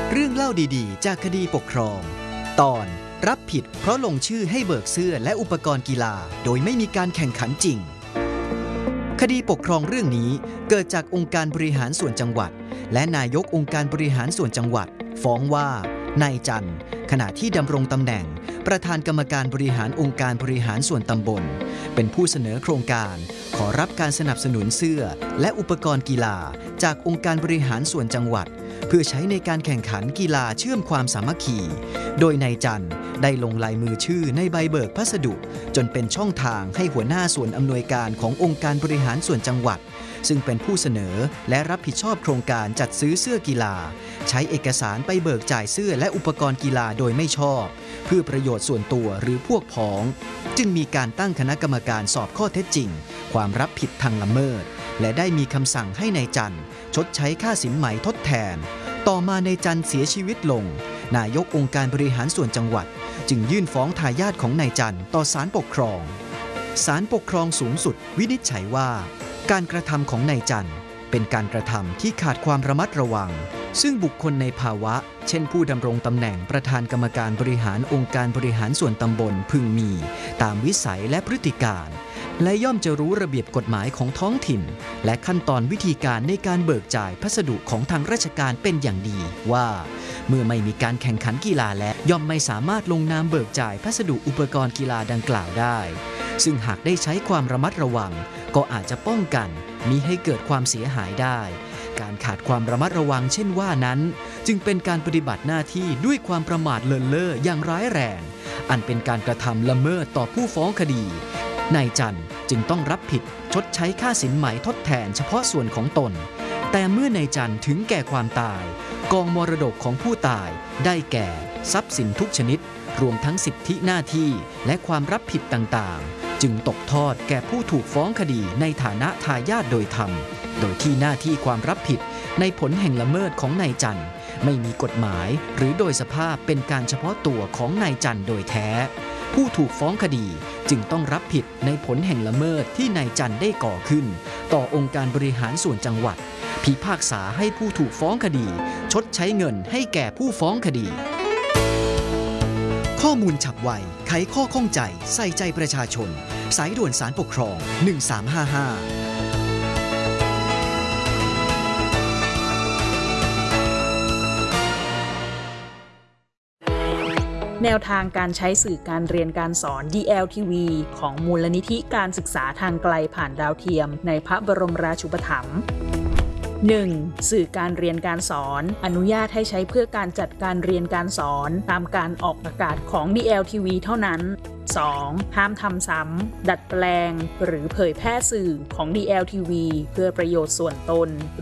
เรื่องเล่าดีๆจากคดีปกครองตอนรับผิดเพราะลงชื่อให้เบิกเสื้อและอุปกรณ์กีฬาโดยไม่มีการแข่งขันจริงคดีปกครองเรื่องนี้เกิดจากองค์การบริหารส่วนจังหวัดและนายกองค์การบริหารส่วนจังหวัดฟ้องว่านายจันทร์ขณะที่ดำรงตำแหน่งประธานกรรมการบริหารองค์การบริหารส่วนตำบลเป็นผู้เสนอโครงการขอรับการสนับสนุนเสื้อและอุปกรณ์กีฬาจากองค์การบริหารส่วนจังหวัดเพื่อใช้ในการแข่งขันกีฬาเชื่อมความสามัคคีโดยนายจันทร์ได้ลงลายมือชื่อในใบเบิกพัสดุจนเป็นช่องทางให้หัวหน้าส่วนอำนวยการขององค์การบริหารส่วนจังหวัดซึ่งเป็นผู้เสนอและรับผิดชอบโครงการจัดซื้อเสื้อกีฬาใช้เอกสารไปเบิกจ่ายเสื้อและอุปกรณ์กีฬาโดยไม่ชอบเพื่อประโยชน์ส่วนตัวหรือพวกพ้องจึงมีการตั้งคณะกรรมการสอบข้อเท็จจริงความรับผิดทางละเมิดและได้มีคำสั่งให้นายจันทร์ชดใช้ค่าสินไหมทดแทนต่อมานายจันทร์เสียชีวิตลงนายกองค์การบริหารส่วนจังหวัดจึงยื่นฟ้องทายาทของนายจันทร์ต่อศาลปกครองศาลปกครองสูงสุดวินิจฉัยว่าการกระทำของนายจันทร์เป็นการกระทำที่ขาดความระมัดระวังซึ่งบุคคลในภาวะเช่นผู้ดำรงตำแหน่งประธานกรรมการบริหารองค์การบริหารส่วนตำบลพึงมีตามวิสัยและพฤติการและย่อมจะรู้ระเบียบกฎหมายของท้องถิ่นและขั้นตอนวิธีการในการเบิกจ่ายพัสดุของทางราชการเป็นอย่างดีว่าเมื่อไม่มีการแข่งขันกีฬาและย่อมไม่สามารถลงนามเบิกจ่ายพัสดุอุปกรณ์กีฬาดังกล่าวได้ซึ่งหากได้ใช้ความระมัดระวังก็อาจจะป้องกันมิให้เกิดความเสียหายได้การขาดความระมัดระวังเช่นว่านั้นจึงเป็นการปฏิบัติหน้าที่ด้วยความประมาทเลินเล่ออย่างร้ายแรงอันเป็นการกระทำละเมิดต่อผู้ฟ้องคดีนายจันทร์จึงต้องรับผิดชดใช้ค่าสินไหมทดแทนเฉพาะส่วนของตนแต่เมื่อนายจันทร์ถึงแก่ความตายกองมรดกของผู้ตายได้แก่ทรัพย์สินทุกชนิดรวมทั้งสิทธิหน้าที่และความรับผิดต่างๆจึงตกทอดแก่ผู้ถูกฟ้องคดีในฐานะทายาทโดยธรรมโดยที่หน้าที่ความรับผิดในผลแห่งละเมิดของนายจันทร์ไม่มีกฎหมายหรือโดยสภาพเป็นการเฉพาะตัวของนายจันทร์โดยแท้ผู้ถูกฟ้องคดีจึงต้องรับผิดในผลแห่งละเมิดที่นายจันทร์ได้ก่อขึ้นต่อองค์การบริหารส่วนจังหวัดพิพากษาให้ผู้ถูกฟ้องคดีชดใช้เงินให้แก่ผู้ฟ้องคดีข้อมูลฉับไวไขข้อข้องใจใส่ใจประชาชนสายด่วนศาลปกครอง1355 แนวทางการใช้สื่อการเรียนการสอน DLTV ของมูลนิธิการศึกษาทางไกลผ่านดาวเทียมในพระบรมราชูปถัมภ์ 1. สื่อการเรียนการสอนอนุญาตให้ใช้เพื่อการจัดการเรียนการสอนตามการออกอากาศของ DLTV เท่านั้น 2. ห้ามทำซ้ำดัดแปลงหรือเผยแพร่สื่อของ DLTV เพื่อประโยชน์ส่วนตน